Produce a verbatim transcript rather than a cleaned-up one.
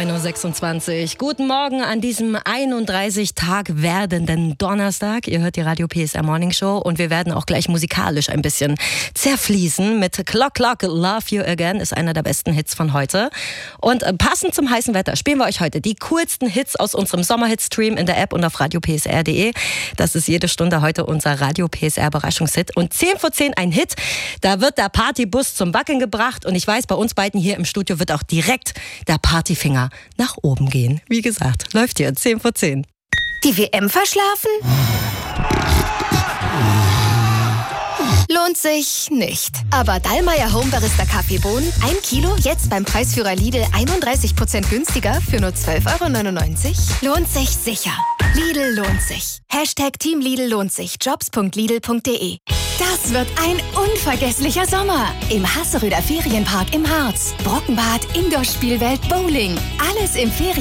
neun Uhr sechsundzwanzig. Guten Morgen an diesem einunddreißig Tag werdenden Donnerstag. Ihr hört die Radio P S R Morning Show und wir werden auch gleich musikalisch ein bisschen zerfließen mit Clock Clock Love You Again, ist einer der besten Hits von heute. Und passend zum heißen Wetter spielen wir euch heute die coolsten Hits aus unserem Sommerhit-Stream in der App und auf radio p s r punkt d e. Das ist jede Stunde heute unser Radio P S R Überraschungshit. Und zehn vor zehn ein Hit, da wird der Partybus zum Wackeln gebracht und ich weiß, bei uns beiden hier im Studio wird auch direkt der Partyfinger nach oben gehen. Wie gesagt, läuft hier zehn vor zehn. Die W M verschlafen? Lohnt sich nicht. Aber Dallmayr Home Barista Kaffeebohnen, ein Kilo, jetzt beim Preisführer Lidl einunddreißig Prozent günstiger für nur zwölf Euro neunundneunzig. Lohnt sich sicher. Lidl lohnt sich. Hashtag Team Lidl lohnt sich. jobs punkt lidl punkt d e. Das wird ein unvergesslicher Sommer. Im Hasseröder Ferienpark im Harz. Brockenbad, Indoor-Spielwelt, Bowling. Alles im Ferien